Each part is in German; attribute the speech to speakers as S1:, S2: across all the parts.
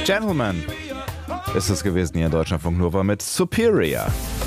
S1: Gentleman ist es gewesen hier in Deutschlandfunk Nova mit Superior.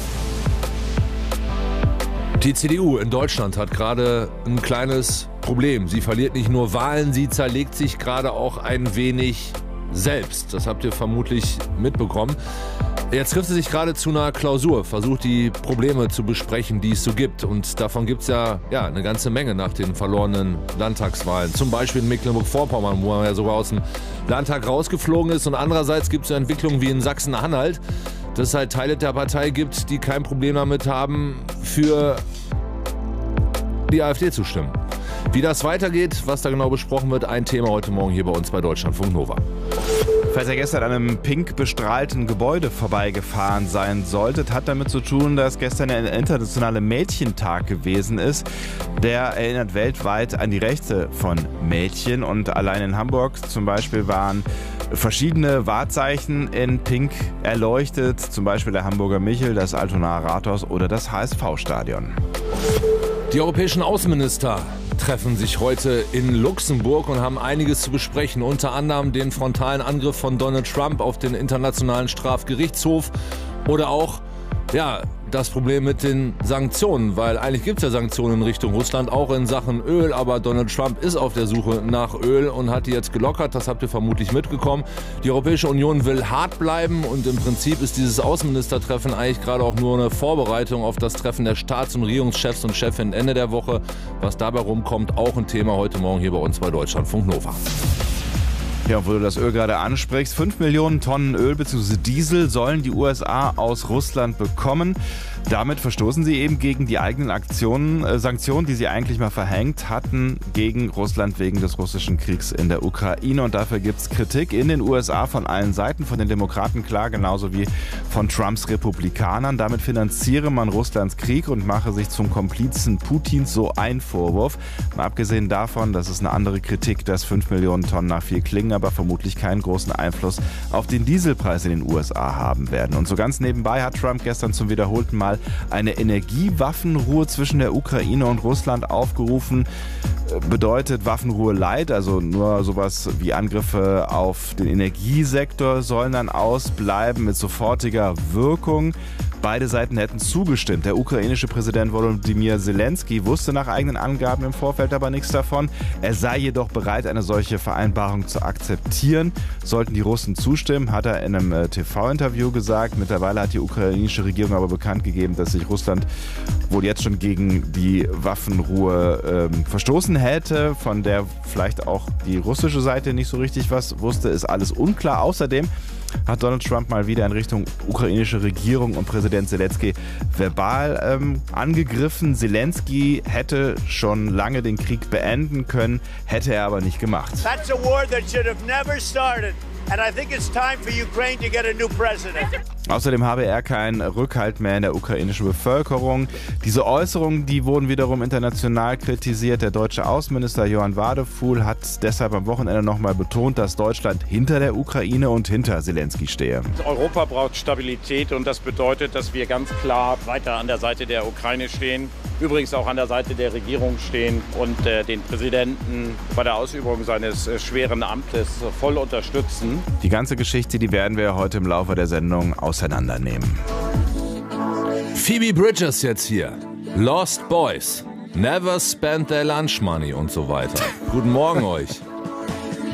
S2: Die CDU in Deutschland hat gerade ein kleines Problem. Sie verliert nicht nur Wahlen, sie zerlegt sich gerade auch ein wenig selbst. Das habt ihr vermutlich mitbekommen. Jetzt trifft sie sich gerade zu einer Klausur, versucht die Probleme zu besprechen, die es so gibt. Und davon gibt es ja eine ganze Menge nach den verlorenen Landtagswahlen. Zum Beispiel in Mecklenburg-Vorpommern, wo man ja sogar aus dem Landtag rausgeflogen ist. Und andererseits gibt es so Entwicklungen wie in Sachsen-Anhalt, dass es halt Teile der Partei gibt, die kein Problem damit haben, für die AfD zu stimmen. Wie das weitergeht, was da genau besprochen wird, ein Thema heute Morgen hier bei uns bei Deutschlandfunk Nova.
S1: Falls ihr gestern an einem pink bestrahlten Gebäude vorbeigefahren sein solltet, hat damit zu tun, dass gestern der internationale Mädchentag gewesen ist. Der erinnert weltweit an die Rechte von Mädchen und allein in Hamburg zum Beispiel waren verschiedene Wahrzeichen in pink erleuchtet, zum Beispiel der Hamburger Michel, das Altonaer Rathaus oder das HSV-Stadion.
S2: Die europäischen Außenminister treffen sich heute in Luxemburg und haben einiges zu besprechen. Unter anderem den frontalen Angriff von Donald Trump auf den Internationalen Strafgerichtshof oder auch das Problem mit den Sanktionen, weil eigentlich gibt es ja Sanktionen in Richtung Russland, auch in Sachen Öl, aber Donald Trump ist auf der Suche nach Öl und hat die jetzt gelockert, das habt ihr vermutlich mitbekommen. Die Europäische Union will hart bleiben und im Prinzip ist dieses Außenministertreffen eigentlich gerade auch nur eine Vorbereitung auf das Treffen der Staats- und Regierungschefs und Chefinnen Ende der Woche. Was dabei rumkommt, auch ein Thema heute Morgen hier bei uns bei Deutschlandfunk Nova.
S1: Ja, wo du das Öl gerade ansprichst, 5 Millionen Tonnen Öl bzw. Diesel sollen die USA aus Russland bekommen. Damit verstoßen sie eben gegen die eigenen Sanktionen, die sie eigentlich mal verhängt hatten gegen Russland wegen des russischen Kriegs in der Ukraine. Und dafür gibt es Kritik in den USA von allen Seiten, von den Demokraten klar, genauso wie von Trumps Republikanern. Damit finanziere man Russlands Krieg und mache sich zum Komplizen Putins, so ein Vorwurf. Mal abgesehen davon, dass es eine andere Kritik, dass 5 Millionen Tonnen nach viel klingen, aber vermutlich keinen großen Einfluss auf den Dieselpreis in den USA haben werden. Und so ganz nebenbei hat Trump gestern zum wiederholten Mal eine Energiewaffenruhe zwischen der Ukraine und Russland aufgerufen. Bedeutet Waffenruhe light, also nur sowas wie Angriffe auf den Energiesektor sollen dann ausbleiben mit sofortiger Wirkung. Beide Seiten hätten zugestimmt. Der ukrainische Präsident Volodymyr Zelensky wusste nach eigenen Angaben im Vorfeld aber nichts davon. Er sei jedoch bereit, eine solche Vereinbarung zu akzeptieren. Sollten die Russen zustimmen, hat er in einem TV-Interview gesagt. Mittlerweile hat die ukrainische Regierung aber bekannt gegeben, dass sich Russland wohl jetzt schon gegen die Waffenruhe verstoßen hätte, von der vielleicht auch die russische Seite nicht so richtig was wusste, ist alles unklar. Außerdem hat Donald Trump mal wieder in Richtung ukrainische Regierung und Präsident Zelensky verbal angegriffen. Zelensky hätte schon lange den Krieg beenden können, hätte er aber nicht gemacht.
S3: That's a war that should have never started. And I think it's time for Ukraine to get a new president.
S1: Außerdem habe er keinen Rückhalt mehr in der ukrainischen Bevölkerung. Diese Äußerungen, die wurden wiederum international kritisiert. Der deutsche Außenminister Johann Wadefuhl hat deshalb am Wochenende nochmal betont, dass Deutschland hinter der Ukraine und hinter Zelensky stehe.
S4: Europa braucht Stabilität und das bedeutet, dass wir ganz klar weiter an der Seite der Ukraine stehen. Übrigens auch an der Seite der Regierung stehen und den Präsidenten bei der Ausübung seines schweren Amtes voll unterstützen.
S1: Die ganze Geschichte, die werden wir heute im Laufe der Sendung auseinandernehmen.
S2: Phoebe Bridgers jetzt hier. Lost Boys. Never spend their lunch money und so weiter. Guten Morgen euch.